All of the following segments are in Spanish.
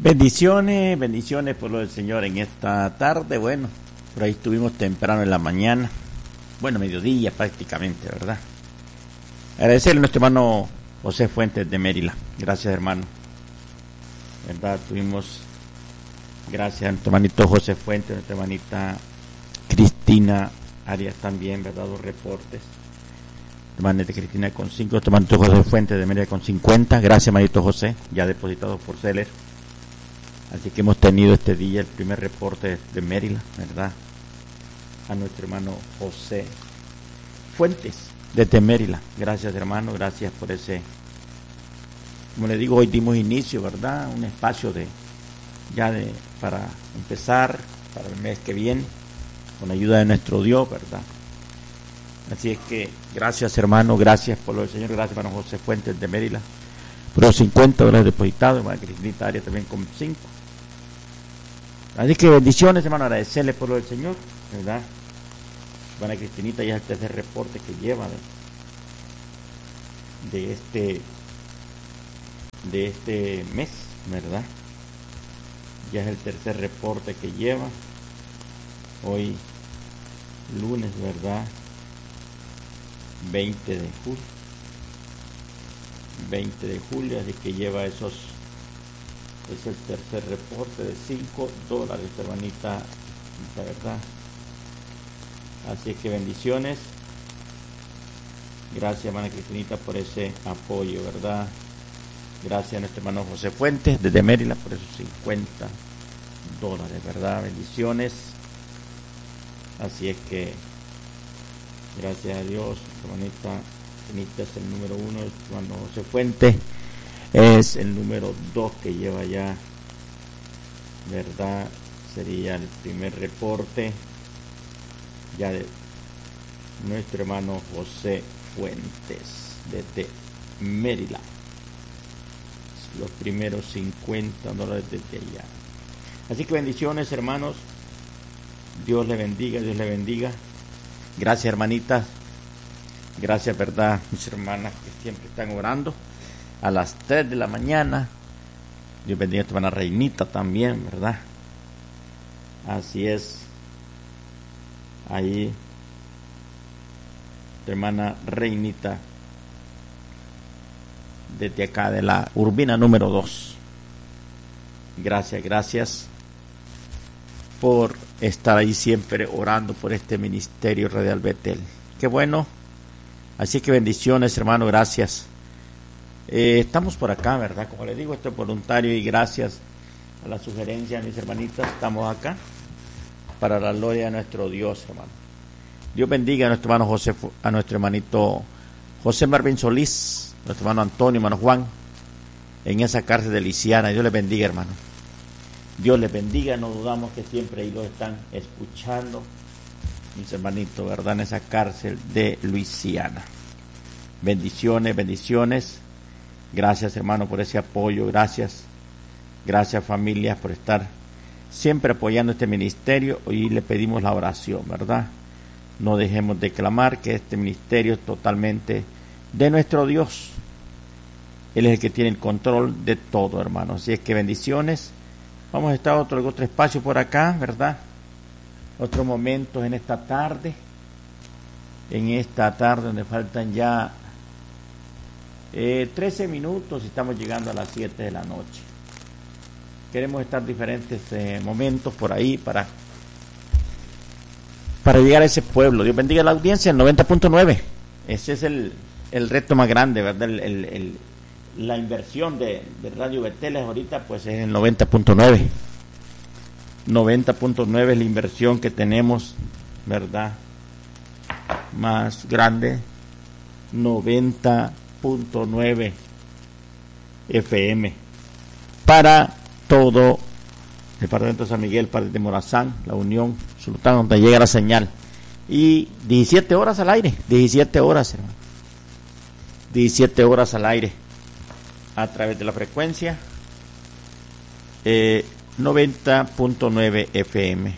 Bendiciones, bendiciones por lo del Señor en esta tarde. Bueno, por ahí estuvimos temprano en la mañana, bueno, mediodía prácticamente, ¿verdad? Agradecerle a nuestro hermano José Fuentes de Mérida. Gracias, hermano. ¿Verdad? Tuvimos, gracias a nuestro hermanito José Fuentes, a nuestra hermanita Cristina Arias también, ¿verdad? Los reportes. Hermanita Cristina con 5, nuestro hermanito José Fuentes de Mérida con 50. Gracias, hermanito José, ya depositados por Celer. Así que hemos tenido este día el primer reporte de Mérida, ¿verdad? A nuestro hermano José Fuentes desde Mérida. Gracias, hermano, gracias por ese. Como le digo, hoy dimos inicio, ¿verdad? Un espacio para empezar para el mes que viene, con ayuda de nuestro Dios, ¿verdad? Así es que gracias, hermano, gracias por lo del Señor, gracias, hermano José Fuentes de Mérida, por los 50 dólares depositados, hermana Cristina Arias también con 5. Así que bendiciones, hermano, agradecerle por lo del Señor, ¿verdad? Hermana Cristinita ya es el tercer reporte que lleva de este mes, ¿verdad? Ya es el tercer reporte que lleva. Hoy, lunes, ¿verdad? 20 de julio, así que lleva esos. Es el tercer reporte de $5, hermanita, la verdad. Así es que bendiciones. Gracias, hermana Cristinita, por ese apoyo, ¿verdad? Gracias a nuestro hermano José Fuentes desde Mérida por esos $50, ¿verdad? Bendiciones. Así es que gracias a Dios, hermanita Cristinita es el número 1, el hermano José Fuentes es el número 2 que lleva ya, ¿verdad? Sería el primer reporte ya de nuestro hermano José Fuentes desde Mérida. Los primeros $50 desde allá. Así que bendiciones, hermanos. Dios le bendiga, Dios le bendiga. Gracias, hermanitas. Gracias, ¿verdad? Mis hermanas que siempre están orando a las 3 de la mañana. Dios bendiga a tu hermana Reinita también, ¿verdad? Así es. Ahí, tu hermana Reinita, desde acá de la Urbina número 2. Gracias por estar ahí siempre orando por este ministerio Radial Betel. Qué bueno. Así que bendiciones, hermano, gracias. Estamos por acá, ¿verdad? Como les digo, esto es voluntario y gracias a la sugerencia de mis hermanitas, estamos acá para la gloria de nuestro Dios, hermano. Dios bendiga a nuestro hermano José, a nuestro hermanito José Marvin Solís, nuestro hermano Antonio, hermano Juan, en esa cárcel de Luisiana. Dios les bendiga, hermano. Dios les bendiga, no dudamos que siempre ahí lo están escuchando, mis hermanitos, ¿verdad? En esa cárcel de Luisiana. Bendiciones, bendiciones. Gracias, hermano, por ese apoyo. Gracias, familias, por estar siempre apoyando este ministerio. Hoy le pedimos la oración, ¿verdad? No dejemos de clamar que este ministerio es totalmente de nuestro Dios. Él es el que tiene el control de todo, hermano. Así es que bendiciones. Vamos a estar otro espacio por acá, ¿verdad? Otros momentos en esta tarde. En esta tarde donde faltan ya 13 minutos y estamos llegando a las 7 de la noche. Queremos estar diferentes momentos por ahí para llegar a ese pueblo. Dios bendiga a la audiencia, el 90.9. Ese es el reto más grande, ¿verdad? La inversión de Radio Betel ahorita pues es el 90.9. 90.9 es la inversión que tenemos, ¿verdad? Más grande. 90.9 FM para todo el departamento de San Miguel, para el de Morazán, La Unión, Sultán, donde llega la señal. Y 17 horas al aire, 17 horas, hermano. 17 horas al aire a través de la frecuencia 90.9 FM.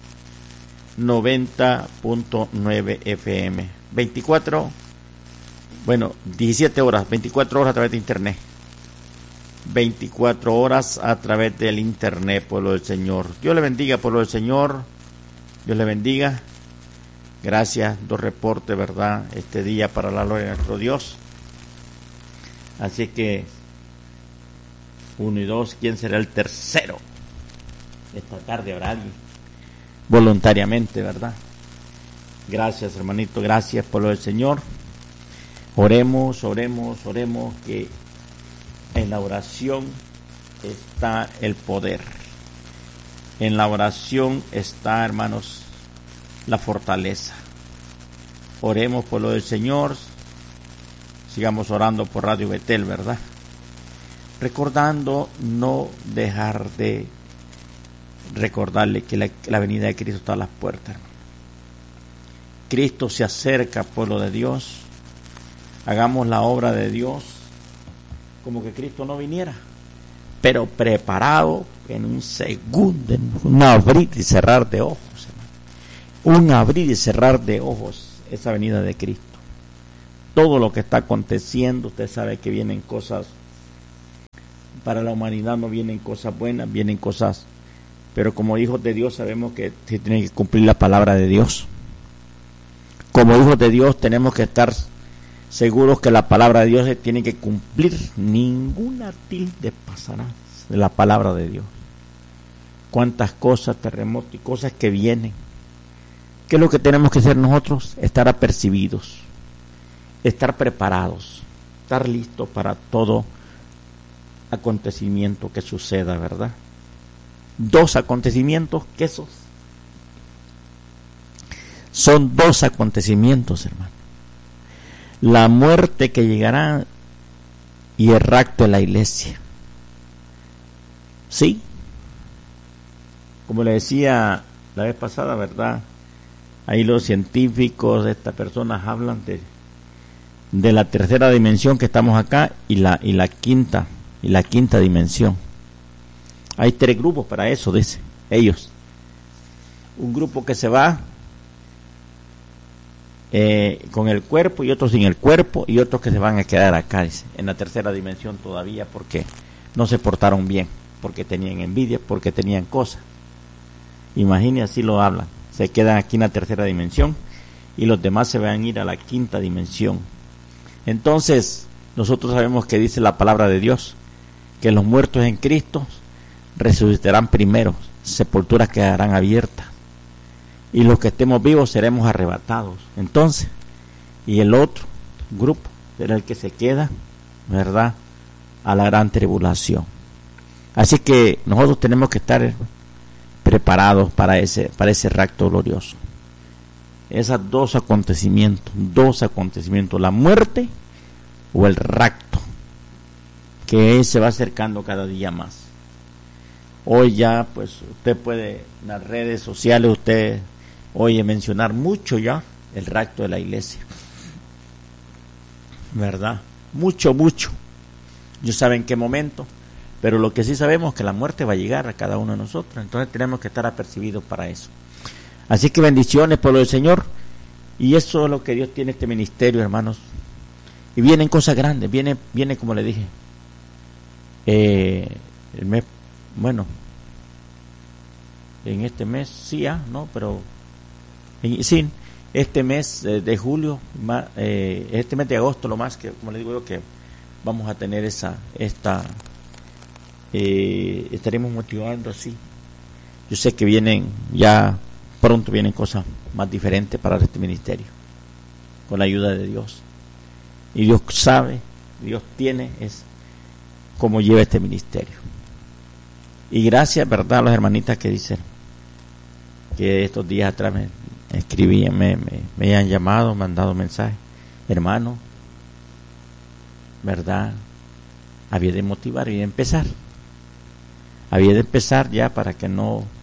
90.9 FM. 17 horas, 24 horas a través de internet. 24 horas a través del internet, pueblo del Señor. Dios le bendiga, pueblo del Señor. Dios le bendiga. Gracias, 2 reportes, ¿verdad? Este día para la gloria de nuestro Dios. Así que 1 y 2, ¿quién será el tercero? Esta tarde habrá alguien voluntariamente, ¿verdad? Gracias, hermanito, gracias, pueblo del Señor. Oremos, que en la oración está el poder. En la oración está, hermanos, la fortaleza. Oremos, pueblo del Señor. Sigamos orando por Radio Betel, ¿verdad? Recordando no dejar de recordarle que la venida de Cristo está a las puertas. Cristo se acerca, pueblo de Dios. Hagamos la obra de Dios como que Cristo no viniera, pero preparado en un segundo, en un abrir y cerrar de ojos, hermano. Un abrir y cerrar de ojos, esa venida de Cristo. Todo lo que está aconteciendo, usted sabe que vienen cosas para la humanidad, no vienen cosas buenas, vienen cosas, pero como hijos de Dios sabemos que se tiene que cumplir la palabra de Dios. Como hijos de Dios tenemos que estar seguros que la palabra de Dios se tiene que cumplir. Ninguna tilde pasará de la palabra de Dios. Cuántas cosas, terremotos y cosas que vienen. ¿Qué es lo que tenemos que hacer nosotros? Estar apercibidos, estar preparados, estar listos para todo acontecimiento que suceda, ¿verdad? 2 acontecimientos, que esos son 2 acontecimientos, hermano. La muerte que llegará y el rapto de la iglesia. Sí, como le decía la vez pasada, ¿verdad? Ahí los científicos de estas personas hablan de la tercera dimensión que estamos acá y la quinta dimensión. Hay 3 grupos para eso, dice ellos. Un grupo que se va con el cuerpo y otros sin el cuerpo, y otros que se van a quedar acá, dice, en la tercera dimensión todavía, porque no se portaron bien, porque tenían envidia, porque tenían cosas. Imagine, así lo hablan. Se quedan aquí en la tercera dimensión y los demás se van a ir a la quinta dimensión. Entonces, nosotros sabemos que dice la palabra de Dios, que los muertos en Cristo resucitarán primero, sepulturas quedarán abiertas, y los que estemos vivos seremos arrebatados. Entonces, y el otro grupo será el que se queda, ¿verdad?, a la gran tribulación. Así que nosotros tenemos que estar preparados para ese rapto glorioso. Esos 2 acontecimientos, la muerte o el rapto, que se va acercando cada día más. Hoy ya, pues, usted puede, en las redes sociales, usted oye mencionar mucho ya el rapto de la iglesia, ¿verdad? Mucho. Yo sabe en qué momento, pero lo que sí sabemos es que la muerte va a llegar a cada uno de nosotros. Entonces tenemos que estar apercibidos para eso. Así que bendiciones, pueblo del Señor. Y eso es lo que Dios tiene este ministerio, hermanos. Y vienen cosas grandes, viene como le dije, el mes, bueno, en este mes sí, no, pero sí, este mes de julio, este mes de agosto, lo más que, como le digo yo, que vamos a tener estaremos motivando así. Yo sé que pronto vienen cosas más diferentes para este ministerio, con la ayuda de Dios. Y Dios sabe, Dios tiene cómo lleva este ministerio. Y gracias, ¿verdad?, a las hermanitas que dicen que estos días atrás me escribían, me han llamado, me han dado mensajes. Hermano, ¿verdad?, había de motivar y de empezar. Había de empezar ya para que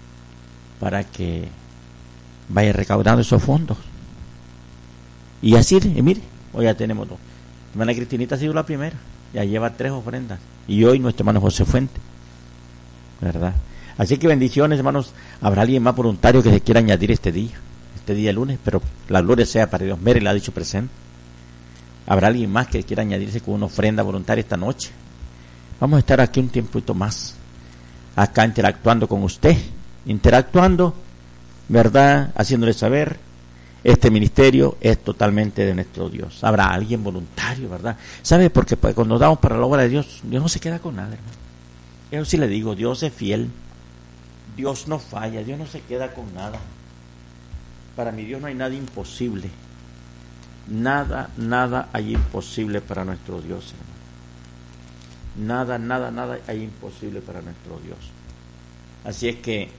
vaya recaudando esos fondos. Y así, mire, hoy ya tenemos 2. Hermana Cristinita ha sido la primera, ya lleva 3 ofrendas. Y hoy nuestro hermano José Fuente, ¿verdad? Así que bendiciones, hermanos. Habrá alguien más voluntario que se quiera añadir este día lunes, pero la gloria sea para Dios. Mary la ha dicho presente. Habrá alguien más que quiera añadirse con una ofrenda voluntaria esta noche, Vamos a estar aquí un tiempito más, acá interactuando con usted, interactuando, ¿verdad? Haciéndole saber, este ministerio es totalmente de nuestro Dios. Habrá alguien voluntario, ¿verdad? ¿Sabe? Porque cuando damos para la obra de Dios, Dios no se queda con nada, hermano. Eso sí le digo, Dios es fiel, Dios no falla, Dios no se queda con nada. Para mi Dios no hay nada imposible. Nada hay imposible para nuestro Dios, hermano. Nada hay imposible para nuestro Dios. Así es que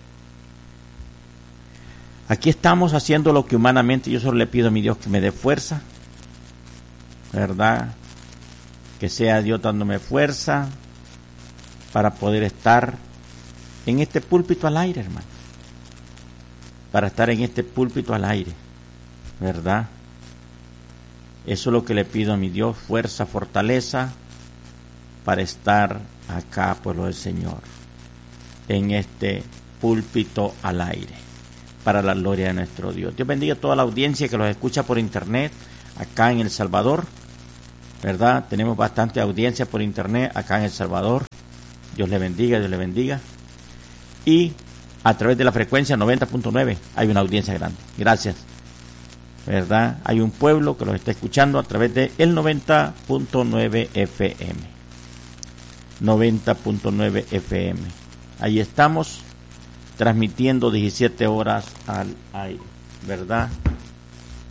aquí estamos haciendo lo que humanamente yo solo le pido a mi Dios que me dé fuerza, ¿verdad? Que sea Dios dándome fuerza para poder estar en este púlpito al aire, hermano. Para estar en este púlpito al aire, ¿verdad? Eso es lo que le pido a mi Dios, fuerza, fortaleza, para estar acá, pueblo del Señor, en este púlpito al aire, para la gloria de nuestro Dios. Dios bendiga a toda la audiencia que los escucha por internet, acá en El Salvador, ¿verdad? Tenemos bastante audiencia por internet acá en El Salvador. Dios le bendiga, Dios le bendiga. Y a través de la frecuencia 90.9 hay una audiencia grande. Gracias. ¿Verdad? Hay un pueblo que los está escuchando a través de el 90.9 FM. 90.9 FM. Ahí estamos transmitiendo 17 horas al aire, ¿verdad?